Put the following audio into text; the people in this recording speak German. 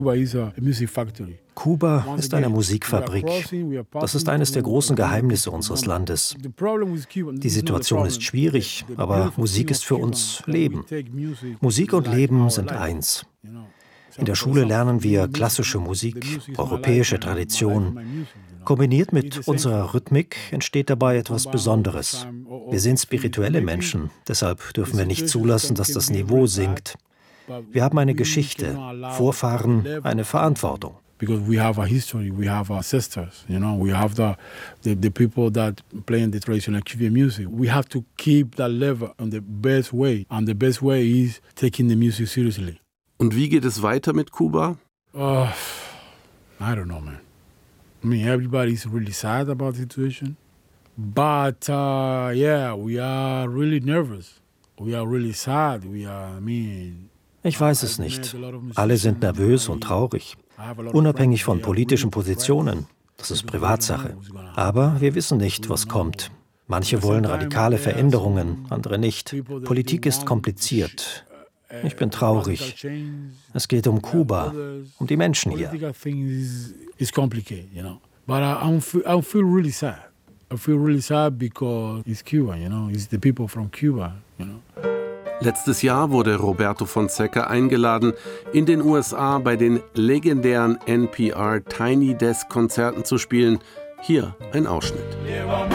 Kuba ist eine Musikfabrik. Das ist eines der großen Geheimnisse unseres Landes. Die Situation ist schwierig, aber Musik ist für uns Leben. Musik und Leben sind eins. In der Schule lernen wir klassische Musik, europäische Tradition. Kombiniert mit unserer Rhythmik entsteht dabei etwas Besonderes. Wir sind spirituelle Menschen, deshalb dürfen wir nicht zulassen, dass das Niveau sinkt. Wir haben eine Geschichte, Vorfahren, eine Verantwortung. Because we have a history, we have our ancestors, we have the people that play in the traditional Cuban music. We have to keep that level in the best way, and the best way is taking the music seriously. Und wie geht es weiter mit Kuba? I don't know, man. I mean, everybody's really sad about the situation, but yeah, we are really nervous. We are really sad. Ich weiß es nicht. Alle sind nervös und traurig. Unabhängig von politischen Positionen. Das ist Privatsache. Aber wir wissen nicht, was kommt. Manche wollen radikale Veränderungen, andere nicht. Politik ist kompliziert. Ich bin traurig. Es geht um Kuba, um die Menschen hier. But I feel really sad. I feel really sad because it's Cuba, it's the people from Cuba, Letztes Jahr wurde Roberto Fonseca eingeladen, in den USA bei den legendären NPR Tiny Desk Konzerten zu spielen. Hier ein Ausschnitt.